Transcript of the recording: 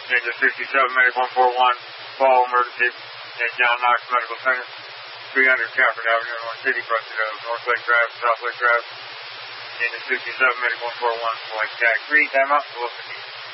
Ninja 67, Medic 141, fall emergency at John Knox Medical Center, 300 Cafford Avenue, North City, busted out of North Lake Drive, South Lake Drive. Ninja 67, Medic 141, White Tag 3, time out, velocity.